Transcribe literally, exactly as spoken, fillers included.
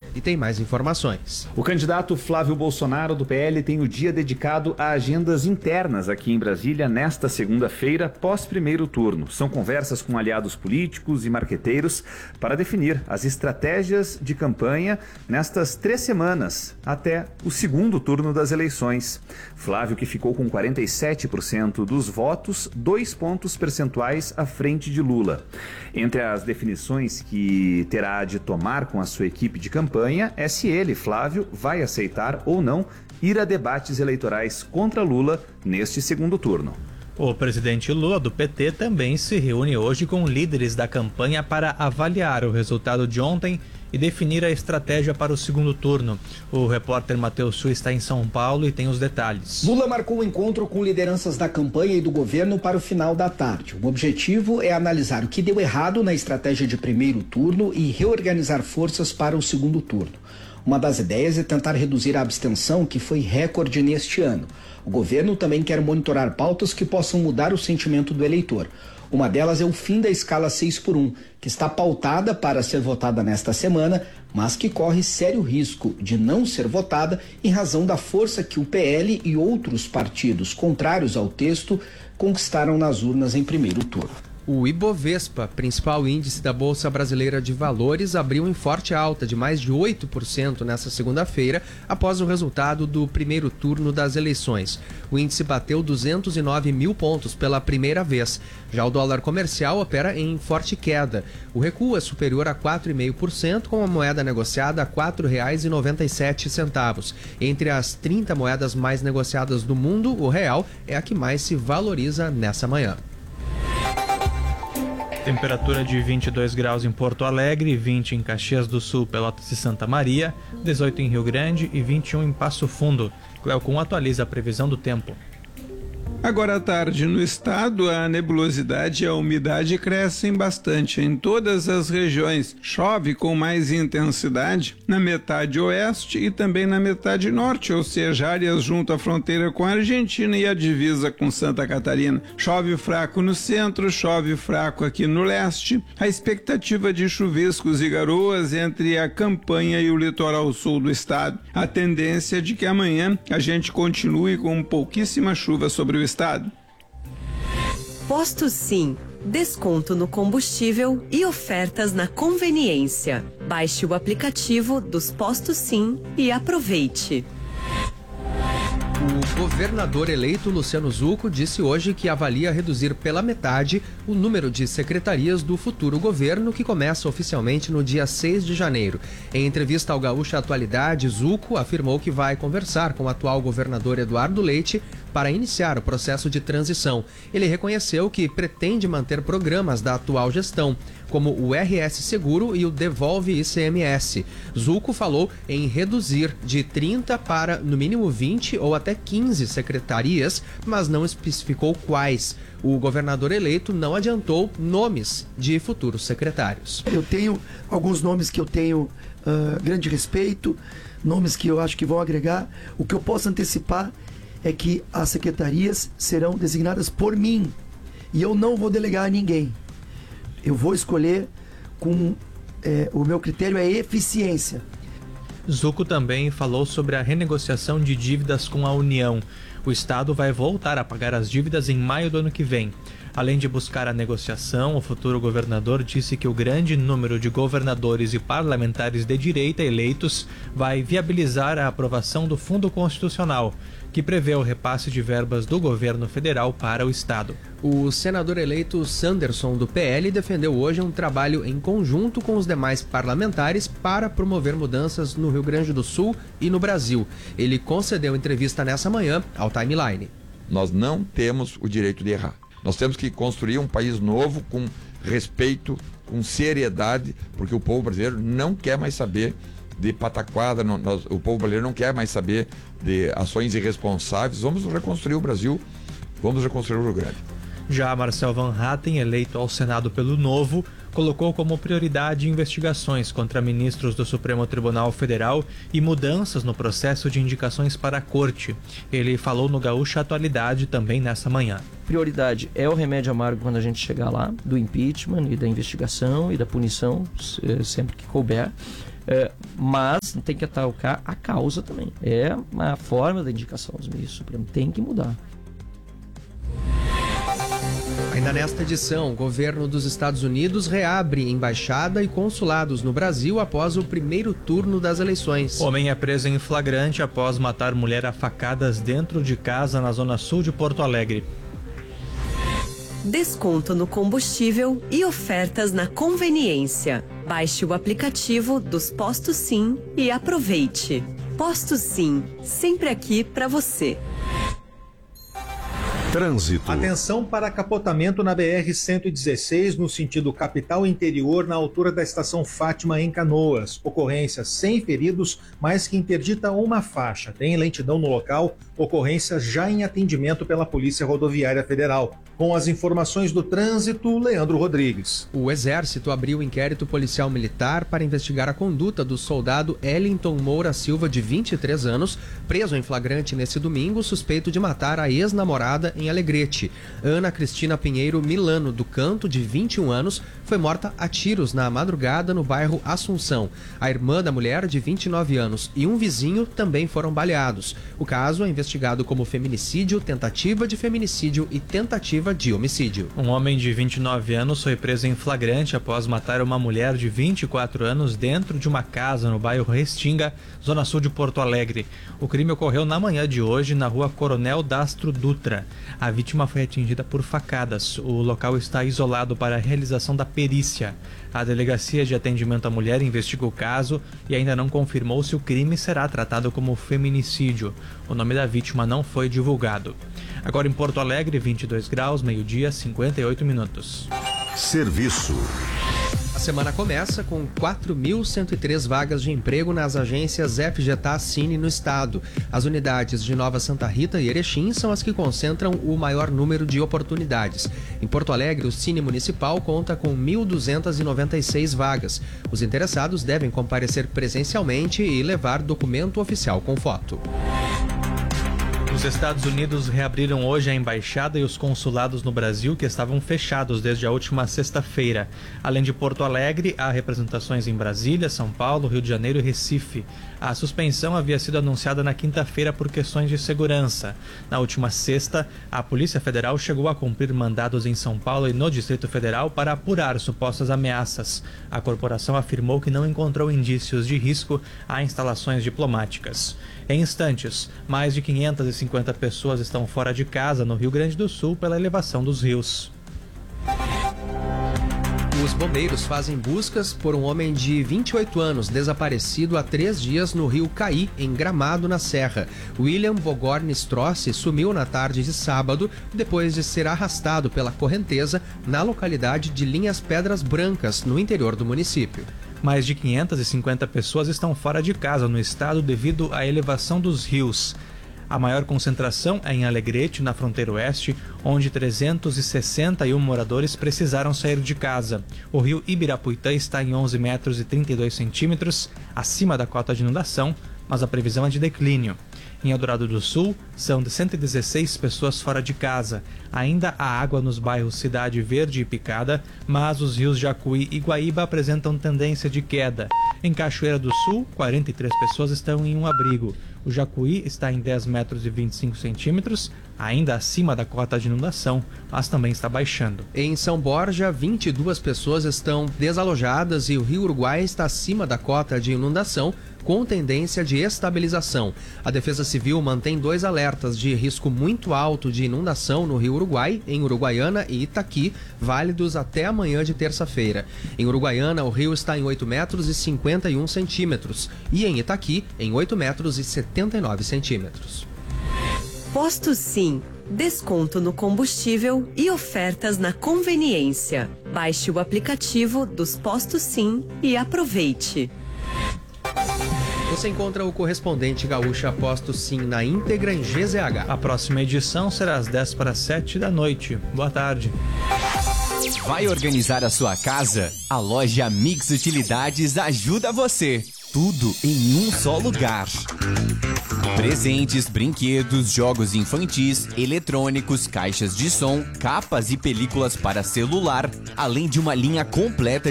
e tem mais informações. O candidato Flávio Bolsonaro, do P L, tem o dia dedicado a agendas internas aqui em Brasília nesta segunda-feira, pós primeiro turno. São conversas com aliados políticos e marqueteiros para definir as estratégias de campanha nestas três semanas, até o segundo turno das eleições. Flávio, que ficou com quarenta e sete por cento dos votos, dois pontos percentuais à frente de Lula. Entre as definições que terá de tomar com a sua equipe de campanha é se ele, Flávio, vai aceitar ou não ir a debates eleitorais contra Lula neste segundo turno. O presidente Lula, do P T, também se reúne hoje com líderes da campanha para avaliar o resultado de ontem e definir a estratégia para o segundo turno. O repórter Matheus Chu está em São Paulo e tem os detalhes. Lula marcou um encontro com lideranças da campanha e do governo para o final da tarde. O objetivo é analisar o que deu errado na estratégia de primeiro turno e reorganizar forças para o segundo turno. Uma das ideias é tentar reduzir a abstenção, que foi recorde neste ano. O governo também quer monitorar pautas que possam mudar o sentimento do eleitor. Uma delas é o fim da escala seis por um, que está pautada para ser votada nesta semana, mas que corre sério risco de não ser votada em razão da força que o P L e outros partidos contrários ao texto conquistaram nas urnas em primeiro turno. O Ibovespa, principal índice da Bolsa Brasileira de Valores, abriu em forte alta de mais de oito por cento nesta segunda-feira, após o resultado do primeiro turno das eleições. O índice bateu duzentos e nove mil pontos pela primeira vez. Já o dólar comercial opera em forte queda. O recuo é superior a quatro vírgula cinco por cento, com a moeda negociada a quatro reais e noventa e sete centavos. Entre as trinta moedas mais negociadas do mundo, o real é a que mais se valoriza nessa manhã. Temperatura de vinte e dois graus em Porto Alegre, vinte em Caxias do Sul, Pelotas e Santa Maria, dezoito em Rio Grande e vinte e um em Passo Fundo. Cleocum atualiza a previsão do tempo. Agora à tarde, no estado, a nebulosidade e a umidade crescem bastante em todas as regiões. Chove com mais intensidade na metade oeste e também na metade norte, ou seja, áreas junto à fronteira com a Argentina e a divisa com Santa Catarina. Chove fraco no centro, chove fraco aqui no leste. A expectativa de chuviscos e garoas entre a campanha e o litoral sul do estado. A tendência é de que amanhã a gente continue com pouquíssima chuva sobre o estado. Posto Sim, desconto no combustível e ofertas na conveniência. Baixe o aplicativo dos Postos Sim e aproveite. O governador eleito Luciano Zucco disse hoje que avalia reduzir pela metade o número de secretarias do futuro governo, que começa oficialmente no dia seis de janeiro. Em entrevista ao Gaúcha Atualidade, Zucco afirmou que vai conversar com o atual governador Eduardo Leite para iniciar o processo de transição. Ele reconheceu que pretende manter programas da atual gestão, como o R S Seguro e o Devolve I C M S. Zucco falou em reduzir de trinta para, no mínimo, vinte ou até quinze secretarias, mas não especificou quais. O governador eleito não adiantou nomes de futuros secretários. Eu tenho alguns nomes que eu tenho uh, grande respeito, nomes que eu acho que vão agregar. O que eu posso antecipar é que as secretarias serão designadas por mim e eu não vou delegar a ninguém. Eu vou escolher com... É, o meu critério é eficiência. Zucco também falou sobre a renegociação de dívidas com a União. O Estado vai voltar a pagar as dívidas em maio do ano que vem. Além de buscar a negociação, o futuro governador disse que o grande número de governadores e parlamentares de direita eleitos vai viabilizar a aprovação do Fundo Constitucional, que prevê o repasse de verbas do governo federal para o Estado. O senador eleito Sanderson, do P L, defendeu hoje um trabalho em conjunto com os demais parlamentares para promover mudanças no Rio Grande do Sul e no Brasil. Ele concedeu entrevista nessa manhã ao Timeline. Nós não temos o direito de errar. Nós temos que construir um país novo com respeito, com seriedade, porque o povo brasileiro não quer mais saber de pataquada, não, nós, o povo brasileiro não quer mais saber de ações irresponsáveis. Vamos reconstruir o Brasil, vamos reconstruir o Rio Grande. Já Marcel Van Hatten, eleito ao Senado pelo Novo, colocou como prioridade investigações contra ministros do Supremo Tribunal Federal e mudanças no processo de indicações para a Corte. Ele falou no Gaúcha Atualidade também nessa manhã. Prioridade é o remédio amargo quando a gente chegar lá, do impeachment e da investigação e da punição, sempre que couber. É, mas tem que atacar a causa também. É uma forma da indicação do ministro Supremo. Tem que mudar. Ainda nesta edição, o governo dos Estados Unidos reabre embaixada e consulados no Brasil após o primeiro turno das eleições. Homem é preso em flagrante após matar mulher a facadas dentro de casa na zona sul de Porto Alegre. Desconto no combustível e ofertas na conveniência. Baixe o aplicativo dos Postos Sim e aproveite. Postos Sim, sempre aqui para você. Trânsito. Atenção para capotamento na B R cento e dezesseis no sentido capital interior na altura da estação Fátima em Canoas. Ocorrência sem feridos, mas que interdita uma faixa. Tem lentidão no local, ocorrência já em atendimento pela Polícia Rodoviária Federal. Com as informações do trânsito, Leandro Rodrigues. O Exército abriu inquérito policial militar para investigar a conduta do soldado Ellington Moura Silva, de vinte e três anos, preso em flagrante nesse domingo, suspeito de matar a ex-namorada em Alegrete. Ana Cristina Pinheiro Milano do Canto, de vinte e um anos, foi morta a tiros na madrugada no bairro Assunção. A irmã da mulher, de vinte e nove anos, e um vizinho também foram baleados. O caso é investigado como feminicídio, tentativa de feminicídio e tentativa de homicídio. Um homem de vinte e nove anos foi preso em flagrante após matar uma mulher de vinte e quatro anos dentro de uma casa no bairro Restinga, zona sul de Porto Alegre. O crime ocorreu na manhã de hoje na rua Coronel Dastro Dutra. A vítima foi atingida por facadas. O local está isolado para a realização da perícia. A Delegacia de Atendimento à Mulher investiga o caso e ainda não confirmou se o crime será tratado como feminicídio. O nome da vítima não foi divulgado. Agora em Porto Alegre, vinte e dois graus, meio-dia, cinquenta e oito minutos. Serviço. A semana começa com quatro mil cento e três vagas de emprego nas agências F G T A Cine no estado. As unidades de Nova Santa Rita e Erechim são as que concentram o maior número de oportunidades. Em Porto Alegre, o Cine Municipal conta com mil duzentas e noventa e seis vagas. Os interessados devem comparecer presencialmente e levar documento oficial com foto. Os Estados Unidos reabriram hoje a embaixada e os consulados no Brasil, que estavam fechados desde a última sexta-feira. Além de Porto Alegre, há representações em Brasília, São Paulo, Rio de Janeiro e Recife. A suspensão havia sido anunciada na quinta-feira por questões de segurança. Na última sexta, a Polícia Federal chegou a cumprir mandados em São Paulo e no Distrito Federal para apurar supostas ameaças. A corporação afirmou que não encontrou indícios de risco a instalações diplomáticas. Em instantes, mais de quinhentas e cinquenta pessoas estão fora de casa no Rio Grande do Sul pela elevação dos rios. Os bombeiros fazem buscas por um homem de vinte e oito anos desaparecido há três dias no rio Caí, em Gramado, na Serra. William Bogorn Strossi sumiu na tarde de sábado depois de ser arrastado pela correnteza na localidade de Linhas Pedras Brancas, no interior do município. Mais de quinhentas e cinquenta pessoas estão fora de casa no estado devido à elevação dos rios. A maior concentração é em Alegrete, na fronteira oeste, onde trezentos e sessenta e um moradores precisaram sair de casa. O rio Ibirapuitã está em onze metros e trinta e dois centímetros, acima da cota de inundação, mas a previsão é de declínio. Em Eldorado do Sul, são de cento e dezesseis pessoas fora de casa. Ainda há água nos bairros Cidade Verde e Picada, mas os rios Jacuí e Guaíba apresentam tendência de queda. Em Cachoeira do Sul, quarenta e três pessoas estão em um abrigo. O Jacuí está em dez metros e vinte e cinco centímetros, ainda acima da cota de inundação, mas também está baixando. Em São Borja, vinte e duas pessoas estão desalojadas e o Rio Uruguai está acima da cota de inundação, com tendência de estabilização. A Defesa Civil mantém dois alertas de risco muito alto de inundação no Rio Uruguai, em Uruguaiana e Itaqui, válidos até amanhã de terça-feira. Em Uruguaiana, o rio está em oito metros e cinquenta e um centímetros e em Itaqui, em oito metros e setenta e nove centímetros. Posto Sim, desconto no combustível e ofertas na conveniência. Baixe o aplicativo dos Postos Sim e aproveite. Você encontra o correspondente Gaúcha Posto Sim na íntegra em G Z H. A próxima edição será às dez para as sete da noite. Boa tarde. Vai organizar a sua casa? A loja Mix Utilidades ajuda você. Tudo em um só lugar. Presentes, brinquedos, jogos infantis, eletrônicos, caixas de som, capas e películas para celular, além de uma linha completa